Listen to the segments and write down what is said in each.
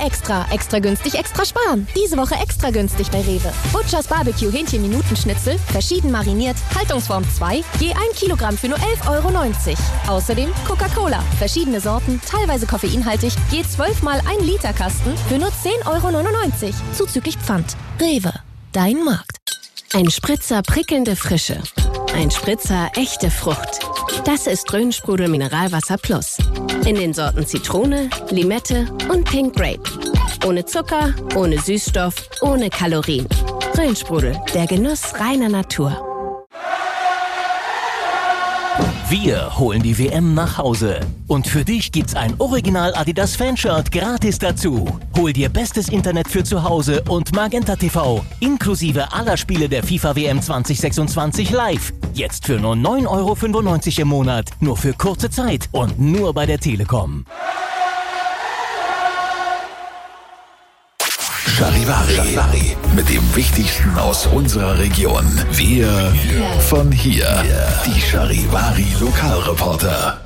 Extra. Extra günstig, extra sparen. Diese Woche extra günstig bei Rewe. Butchers Barbecue Hähnchen-Minutenschnitzel, verschieden mariniert, Haltungsform 2, je 1 Kilogramm für nur 11,90 €. Außerdem Coca-Cola, verschiedene Sorten, teilweise koffeinhaltig, je 12 mal 1 Liter Kasten für nur 10,99 €. Zuzüglich Pfand. Rewe, dein Markt. Ein Spritzer prickelnde Frische. Ein Spritzer echte Frucht. Das ist Rhön-Sprudel Mineralwasser Plus. In den Sorten Zitrone, Limette und Pink Grape. Ohne Zucker, ohne Süßstoff, ohne Kalorien. Rhön-Sprudel, der Genuss reiner Natur. Wir holen die WM nach Hause. Und für dich gibt's ein Original Adidas Fanshirt gratis dazu. Hol dir bestes Internet für zu Hause und Magenta TV, inklusive aller Spiele der FIFA WM 2026 live. Jetzt für nur 9,95 € im Monat. Nur für kurze Zeit und nur bei der Telekom. Charivari. Mit dem Wichtigsten aus unserer Region. Wir von hier. Die Charivari Lokalreporter.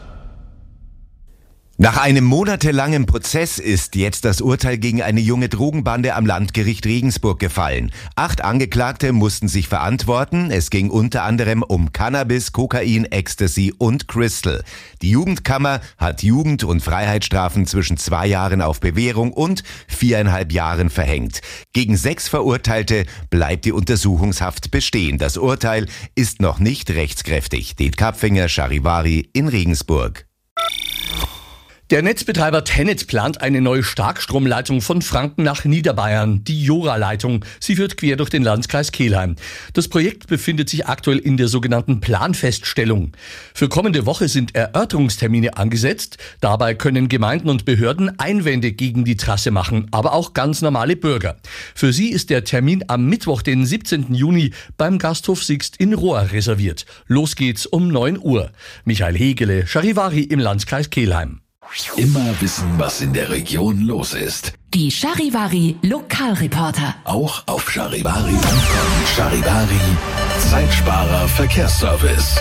Nach einem monatelangen Prozess ist jetzt das Urteil gegen eine junge Drogenbande am Landgericht Regensburg gefallen. 8 Angeklagte mussten sich verantworten. Es ging unter anderem um Cannabis, Kokain, Ecstasy und Crystal. Die Jugendkammer hat Jugend- und Freiheitsstrafen zwischen 2 Jahren auf Bewährung und 4,5 Jahren verhängt. Gegen 6 Verurteilte bleibt die Untersuchungshaft bestehen. Das Urteil ist noch nicht rechtskräftig. Det Kapfinger, Charivari in Regensburg. Der Netzbetreiber TenneT plant eine neue Starkstromleitung von Franken nach Niederbayern, die Jora-Leitung. Sie führt quer durch den Landkreis Kelheim. Das Projekt befindet sich aktuell in der sogenannten Planfeststellung. Für kommende Woche sind Erörterungstermine angesetzt. Dabei können Gemeinden und Behörden Einwände gegen die Trasse machen, aber auch ganz normale Bürger. Für sie ist der Termin am Mittwoch, den 17. Juni, beim Gasthof Sixt in Rohr reserviert. Los geht's um 9 Uhr. Michael Hegele, Charivari im Landkreis Kelheim. Immer wissen, was in der Region los ist. Die Charivari Lokalreporter. Auch auf charivari.com. Charivari, Zeitsparer Verkehrsservice.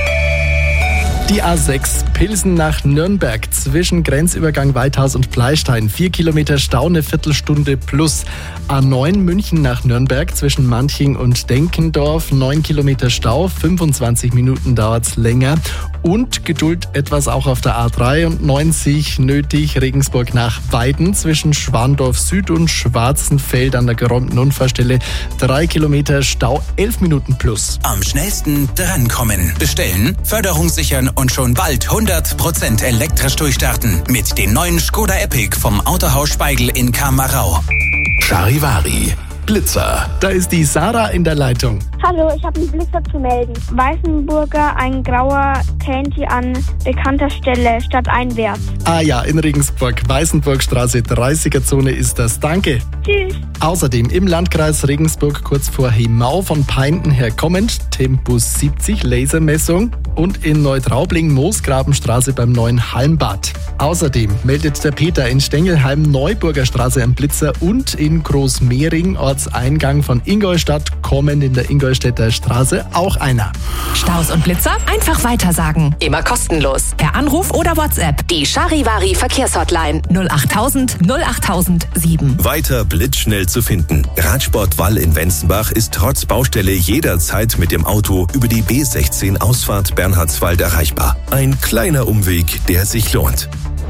Die A6 Pilsen nach Nürnberg zwischen Grenzübergang Weithaus und Pleistein. 4 Kilometer Stau, eine Viertelstunde plus. A9 München nach Nürnberg zwischen Manching und Denkendorf. 9 Kilometer Stau, 25 Minuten dauert's länger. Und Geduld etwas auch auf der A93 nötig. Regensburg nach Weiden zwischen Schwandorf Süd und Schwarzenfeld an der geräumten Unfallstelle. 3 Kilometer Stau, 11 Minuten plus. Am schnellsten drankommen. Bestellen, Förderung sichern und schon bald 100% elektrisch durchstarten. Mit dem neuen Skoda Epic vom Autohaus Speigl in Kamarau. Charivari. Blitzer. Da ist die Sarah in der Leitung. Hallo, ich habe einen Blitzer zu melden. Weißenburger, ein grauer Tanti an bekannter Stelle stadteinwärts. Ah ja, in Regensburg, Weißenburgstraße, 30er-Zone ist das. Danke. Tschüss. Außerdem im Landkreis Regensburg kurz vor Hemau von Peinten her kommend, Tempo 70 Lasermessung und in Neutraubling Moosgrabenstraße beim neuen Halmbad. Außerdem meldet der Peter in Stengelheim Neuburger Straße ein Blitzer und in Großmehring Ortseingang von Ingolstadt kommend in der Ingolstädter Straße auch einer. Staus und Blitzer einfach weitersagen. Immer kostenlos. Per Anruf oder WhatsApp. Die Charivari Verkehrshotline 08000 08007. Weiter blitzschnell zu finden. Radsport Wall in Wenzenbach ist trotz Baustelle jederzeit mit dem Auto über die B16 Ausfahrt Bernhardswald erreichbar. Ein kleiner Umweg, der sich lohnt.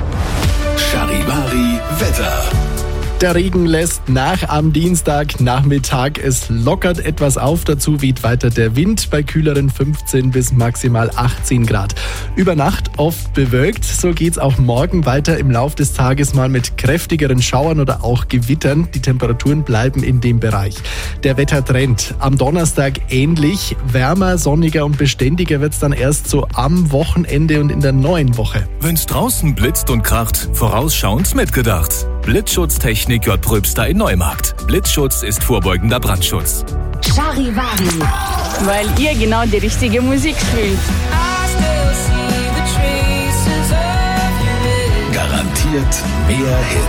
Charivari Wetter. Der Regen lässt nach am Dienstagnachmittag. Es lockert etwas auf, dazu weht weiter der Wind bei kühleren 15 bis maximal 18 Grad. Über Nacht oft bewölkt, so geht's auch morgen weiter im Lauf des Tages mal mit kräftigeren Schauern oder auch Gewittern. Die Temperaturen bleiben in dem Bereich. Der Wettertrend am Donnerstag ähnlich, wärmer, sonniger und beständiger wird's dann erst so am Wochenende und in der neuen Woche. Wenn's draußen blitzt und kracht, vorausschauend mitgedacht. Blitzschutztechnik J. Pröbster in Neumarkt. Blitzschutz ist vorbeugender Brandschutz. Charivari. Weil ihr genau die richtige Musik spielt. Garantiert mehr Hits.